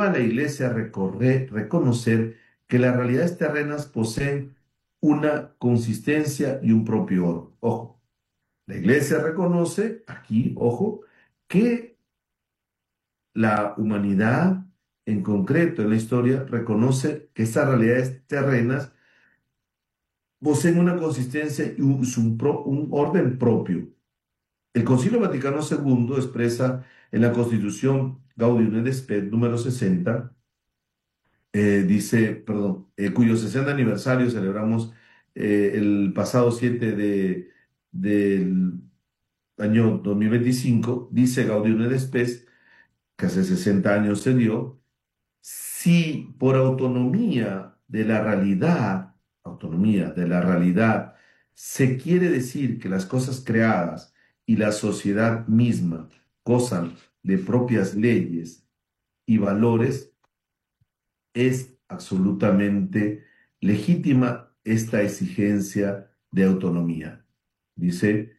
lleva a la Iglesia a reconocer que las realidades terrenas poseen una consistencia y un propio orden. Ojo, la Iglesia reconoce aquí, ojo, que la humanidad en concreto en la historia reconoce que estas realidades terrenas poseen una consistencia y un orden propio. El Concilio Vaticano II expresa en la Constitución Gaudium et Spes número 60, cuyo 60 aniversario celebramos el pasado 7 del año 2025, dice Gaudium et Spes, que hace 60 años se dio, si por autonomía de la realidad, se quiere decir que las cosas creadas y la sociedad misma gozan de propias leyes y valores, es absolutamente legítima esta exigencia de autonomía. Dice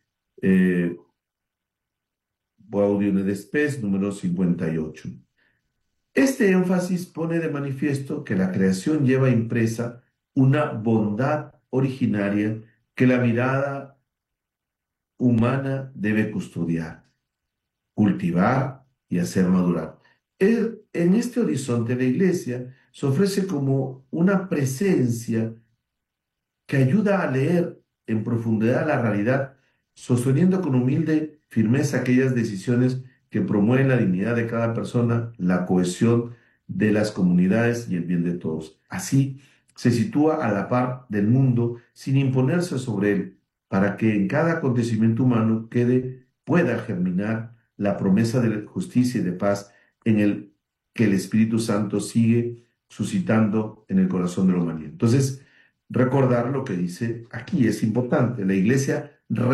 Gaudium et Spes número 58. Este énfasis pone de manifiesto que la creación lleva impresa una bondad originaria que la mirada humana debe custodiar, cultivar y hacer madurar. En este horizonte la Iglesia se ofrece como una presencia que ayuda a leer en profundidad la realidad, sosteniendo con humilde firmeza aquellas decisiones que promueven la dignidad de cada persona, la cohesión de las comunidades y el bien de todos. Así, se sitúa a la par del mundo sin imponerse sobre él, para que en cada acontecimiento humano pueda germinar la promesa de justicia y de paz en el que el Espíritu Santo sigue suscitando en el corazón de la humanidad. Entonces, recordar lo que dice aquí es importante. La Iglesia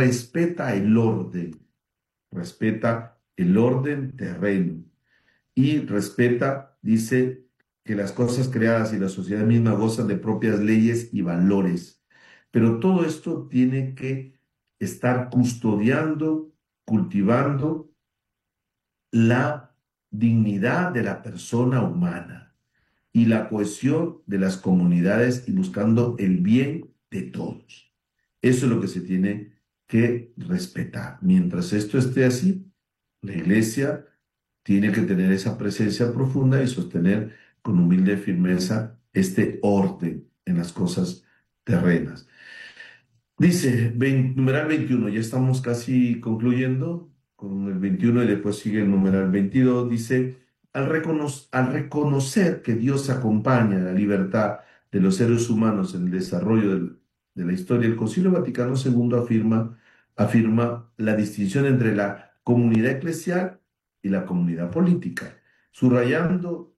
respeta el orden terreno y dice que las cosas creadas y la sociedad misma gozan de propias leyes y valores. Pero todo esto tiene que estar custodiando, cultivando la dignidad de la persona humana y la cohesión de las comunidades y buscando el bien de todos. Eso es lo que se tiene que respetar. Mientras esto esté así, la Iglesia tiene que tener esa presencia profunda y sostener con humilde firmeza este orden en las cosas terrenas. Dice, numeral 21, ya estamos casi concluyendo con el 21 y después sigue el numeral 22, dice, al reconocer que Dios acompaña la libertad de los seres humanos en el desarrollo de la historia, el Concilio Vaticano II afirma la distinción entre la comunidad eclesial y la comunidad política, subrayando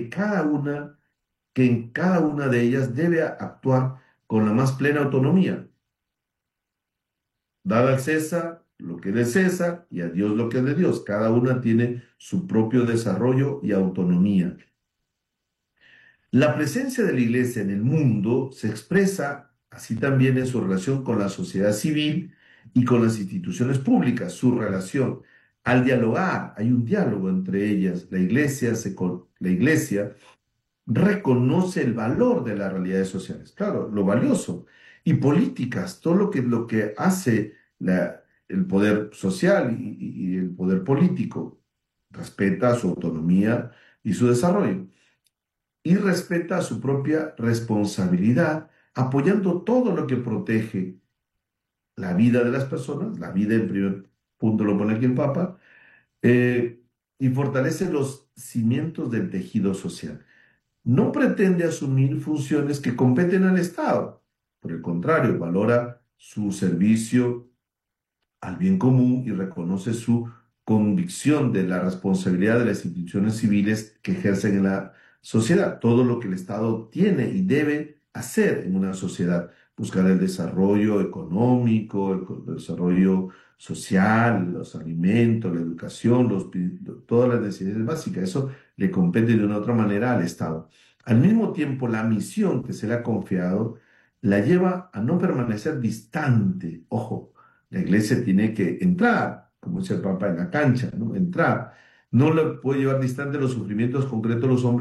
que en cada una de ellas debe actuar con la más plena autonomía, dar al César lo que es de César y a Dios lo que es de Dios. Cada una tiene su propio desarrollo y autonomía. La presencia de la Iglesia en el mundo se expresa así también en su relación con la sociedad civil y con las instituciones públicas. Su relación al dialogar, hay un diálogo entre ellas. La Iglesia reconoce el valor de las realidades sociales, claro, lo valioso, y políticas, todo lo que hace el poder social y el poder político, respeta su autonomía y su desarrollo, y respeta su propia responsabilidad, apoyando todo lo que protege la vida de las personas, la vida en primer punto lo pone aquí el Papa, eh, y fortalece los cimientos del tejido social. No pretende asumir funciones que competen al Estado. Por el contrario, valora su servicio al bien común y reconoce su convicción de la responsabilidad de las instituciones civiles que ejercen en la sociedad. Todo lo que el Estado tiene y debe hacer en una sociedad, buscar el desarrollo económico, el desarrollo social, los alimentos, la educación, todas las necesidades básicas. Eso le compete de una u otra manera al Estado. Al mismo tiempo, la misión que se le ha confiado la lleva a no permanecer distante. Ojo, la Iglesia tiene que entrar, como dice el Papa, en la cancha, ¿no? Entrar. No le puede llevar distante los sufrimientos concretos de los hombres